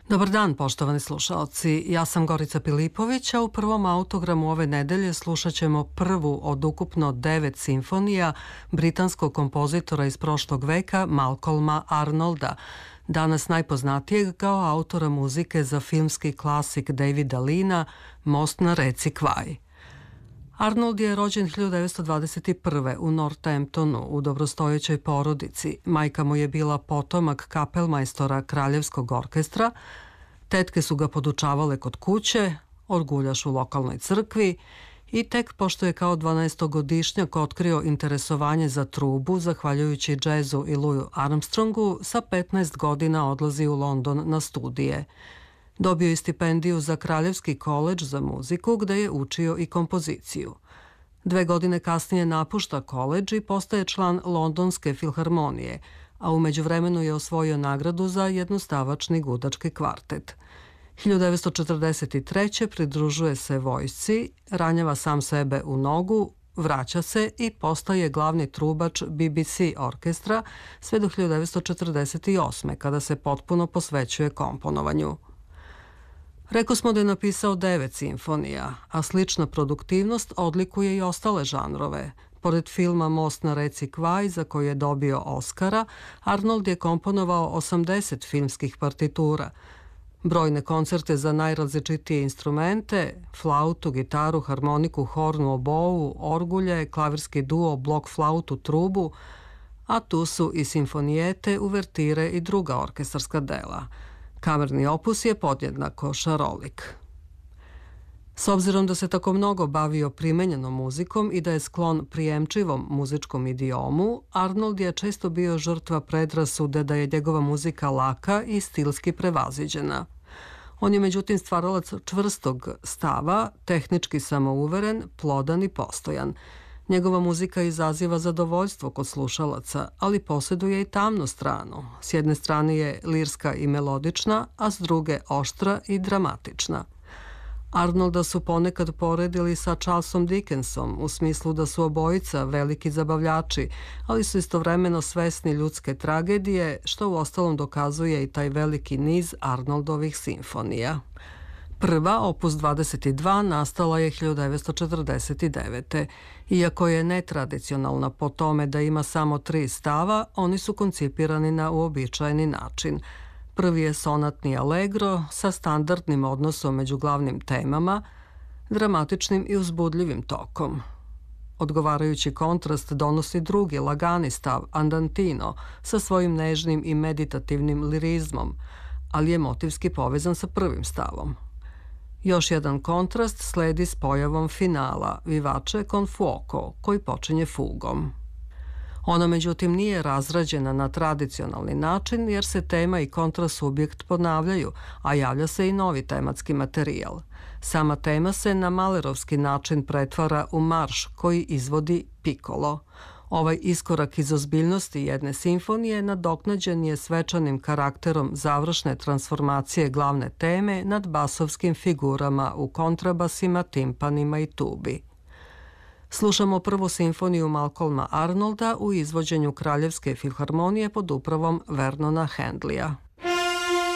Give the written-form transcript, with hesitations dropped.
Dobar dan, poštovani slušaoci. Ja sam Gorica Pilipović, a u prvom autogramu ove nedelje slušat ćemo prvu od ukupno 9 simfonija britanskog kompozitora iz prošlog veka Malcolma Arnolda, danas najpoznatijeg kao autora muzike za filmski klasik Davida Leana Most na reci Kwai. Arnold je rođen 1921. u Northamptonu u dobrostojećoj porodici. Majka mu je bila potomak kapelmajstora Kraljevskog orkestra, tetke su ga podučavale kod kuće, orguljaš u lokalnoj crkvi i tek pošto je kao 12-godišnjak otkrio interesovanje za trubu, zahvaljujući džezu i Louisu Armstrongu, sa 15 godina odlazi u London na studije. Dobio je stipendiju za Kraljevski koledž za muziku gde je učio i kompoziciju. 2 godine kasnije napušta koledž i postaje član Londonske filharmonije, a u međuvremenu je osvojio nagradu za jednostavačni gudački kvartet. 1943. pridružuje se vojsci, ranjava sam sebe u nogu, vraća se i postaje glavni trubač BBC orkestra sve do 1948. kada se potpuno posvećuje komponovanju. Rekao smo da je napisao 9 simfonija, a slična produktivnost odlikuje i ostale žanrove. Pored filma Most na reci Kwai, za koji je dobio Oscara, Arnold je komponovao 80 filmskih partitura, brojne koncerte za najrazličitije instrumente, flautu, gitaru, harmoniku, hornu, obou, orgulje, klavirski duo, blok flautu, trubu, a tu su i simfonijete, uvertire i druga orkestarska dela. Kamerni opus je podjednako šarolik. S obzirom da se tako mnogo bavio primenjenom muzikom i da je sklon prijemčivom muzičkom idiomu, Arnold je često bio žrtva predrasude da je njegova muzika laka i stilski prevaziđena. On je međutim stvaralac čvrstog stava, tehnički samouveren, plodan i postojan. Njegova muzika izaziva zadovoljstvo kod slušalaca, ali posjeduje i tamnu stranu. S jedne strane je lirska i melodična, a s druge oštra i dramatična. Arnolda su ponekad poredili sa Charlesom Dickensom u smislu da su obojica veliki zabavljači, ali su istovremeno svesni ljudske tragedije, što uostalom dokazuje i taj veliki niz Arnoldovih simfonija. Prva, opus 22, nastala je 1949. Iako je netradicionalna po tome da ima samo 3 stava, oni su koncipirani na uobičajeni način. Prvi je sonatni allegro sa standardnim odnosom među glavnim temama, dramatičnim i uzbudljivim tokom. Odgovarajući kontrast donosi drugi, lagani stav, andantino, sa svojim nežnim i meditativnim lirizmom, ali je motivski povezan sa prvim stavom. Još jedan kontrast sledi s pojavom finala, vivace con fuoco, koji počinje fugom. Ona međutim nije razrađena na tradicionalni način jer se tema i kontrasubjekt ponavljaju, a javlja se i novi tematski materijal. Sama tema se na malerovski način pretvara u marš koji izvodi Piccolo. Ovaj iskorak iz ozbiljnosti jedne simfonije nadoknađen je svečanim karakterom završne transformacije glavne teme nad basovskim figurama u kontrabasima, timpanima i tubi. Slušamo prvu simfoniju Malcolma Arnolda u izvođenju Kraljevske filharmonije pod upravom Vernona Handleya.